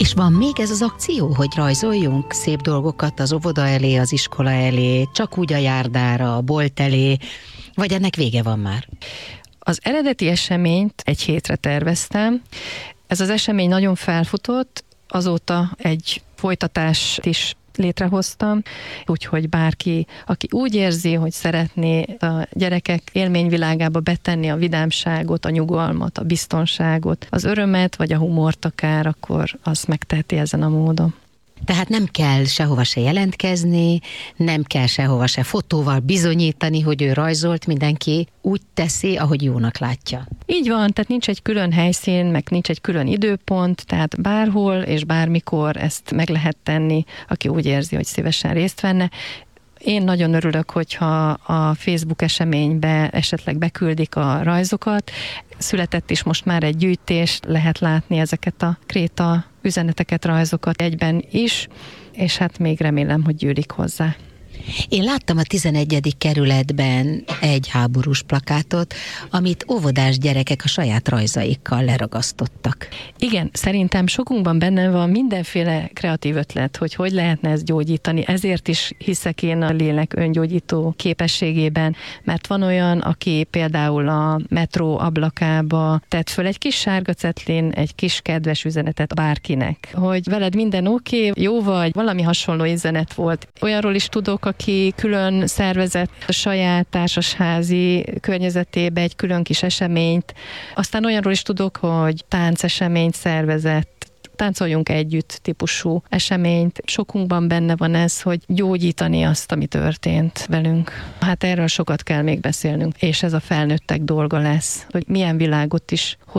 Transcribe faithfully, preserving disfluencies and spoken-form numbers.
És van még ez az akció, hogy rajzoljunk szép dolgokat az óvoda elé, az iskola elé, csak úgy a járdára, a bolt elé, vagy ennek vége van már? Az eredeti eseményt egy hétre terveztem. Ez az esemény nagyon felfutott, azóta egy folytatást is létrehoztam, úgyhogy bárki, aki úgy érzi, hogy szeretné a gyerekek élményvilágába betenni a vidámságot, a nyugalmat, a biztonságot, az örömet, vagy a humort akár, akkor azt megteheti ezen a módon. Tehát nem kell sehova se jelentkezni, nem kell sehova se fotóval bizonyítani, hogy ő rajzolt, mindenki úgy teszi, ahogy jónak látja. Így van, tehát nincs egy külön helyszín, meg nincs egy külön időpont, tehát bárhol és bármikor ezt meg lehet tenni, aki úgy érzi, hogy szívesen részt venne. Én nagyon örülök, hogyha a Facebook eseménybe esetleg beküldik a rajzokat. Született is most már egy gyűjtés, lehet látni ezeket a kréta üzeneteket, rajzokat egyben is, és hát még remélem, hogy gyűlik hozzá. Én láttam a tizenegyedik kerületben egy háborús plakátot, amit óvodás gyerekek a saját rajzaikkal leragasztottak. Igen, szerintem sokunkban benne van mindenféle kreatív ötlet, hogy hogy lehetne ezt gyógyítani. Ezért is hiszek én a lélek öngyógyító képességében, mert van olyan, aki például a metró ablakába tett föl egy kis sárga cetlin, egy kis kedves üzenetet bárkinek, hogy veled minden oké, okay, jó vagy, valami hasonló üzenet volt. Olyanról is tudok, aki külön szervezett a saját társasházi környezetébe egy külön kis eseményt. Aztán olyanról is tudok, hogy tánceseményt szervezett, táncoljunk együtt típusú eseményt. Sokunkban benne van ez, hogy gyógyítani azt, ami történt velünk. Hát erről sokat kell még beszélnünk, és ez a felnőttek dolga lesz, hogy milyen világot is